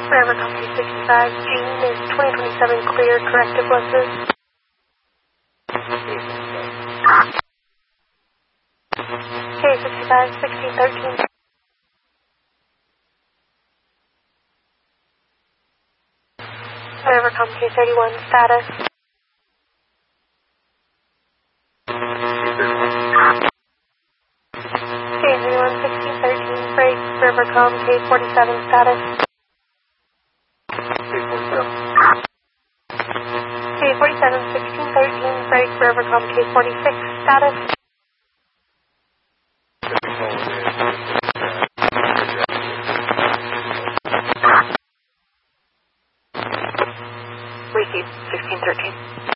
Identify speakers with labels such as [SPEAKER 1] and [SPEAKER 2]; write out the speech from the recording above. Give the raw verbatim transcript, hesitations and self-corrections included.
[SPEAKER 1] Forever Company sixty-five, Gene is twenty twenty-seven clear, corrective buses. K sixty-five, sixteen thirteen. Forever Company thirty-one, status. K thirty-one, sixteen thirteen, break, Rivercom, K forty-seven, status. K forty-seven, sixteen thirteen, break, Rivercom, K forty-six, status. Leaky, sixteen thirteen.